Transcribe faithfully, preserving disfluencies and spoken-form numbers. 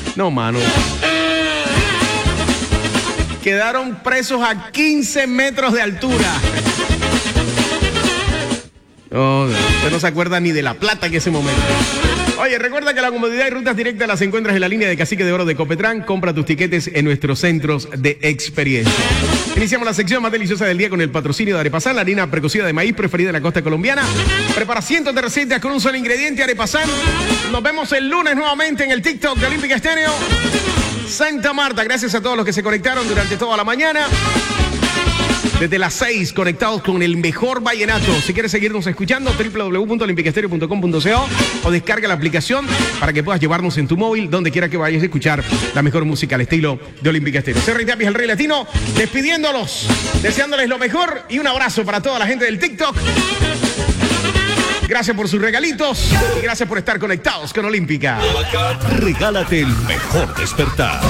No, mano. Quedaron presos a quince metros de altura. Oh, usted no se acuerda ni de La Plata en ese momento. Oye, recuerda que la comodidad y rutas directas las encuentras en la línea de Cacique de Oro de Copetrán. Compra tus tiquetes en nuestros centros de experiencia. Iniciamos la sección más deliciosa del día con el patrocinio de Arepasán, la harina precocida de maíz preferida en la costa colombiana. Prepara cientos de recetas con un solo ingrediente, Arepasán. Nos vemos el lunes nuevamente en el TikTok de Olímpica Estéreo. Santa Marta, gracias a todos los que se conectaron durante toda la mañana. Desde las seis, conectados con el mejor vallenato. Si quieres seguirnos escuchando, doble u doble u doble u punto olímpica estéreo punto com punto co o descarga la aplicación para que puedas llevarnos en tu móvil donde quiera que vayas a escuchar la mejor música al estilo de Olímpica Estéreo. Soy Rey Tapia, el Rey Latino, despidiéndolos, deseándoles lo mejor y un abrazo para toda la gente del TikTok. Gracias por sus regalitos y gracias por estar conectados con Olímpica. Regálate el mejor despertar.